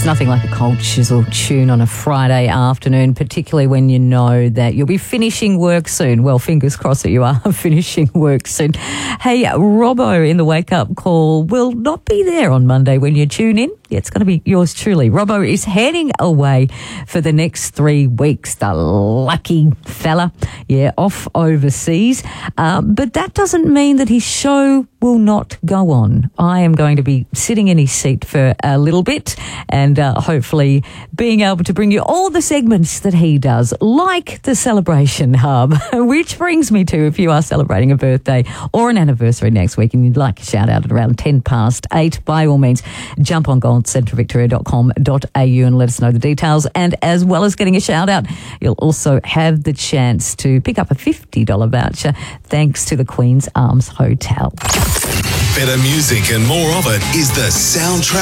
There's nothing like a cold chisel tune on a Friday afternoon, particularly when you know that you'll be finishing work soon. Well, fingers crossed that you are finishing work soon. Hey, Robbo in the wake-up call will not be there on Monday when you tune in. It's going to be yours truly. Robbo is heading away for the next 3 weeks. The lucky fella. Yeah, off overseas. But that doesn't mean that his show will not go on. I am going to be sitting in his seat for a little bit and hopefully being able to bring you all the segments that he does, like the Celebration Hub, which brings me to, if you are celebrating a birthday or an anniversary next week and you'd like a shout out at around 8:10, by all means, jump on goldcentralvictoria.com.au and let us know the details. And as well as getting a shout out, you'll also have the chance to pick up a $50 voucher thanks to the Queen's Arms Hotel. Better music and more of it is the Soundtrack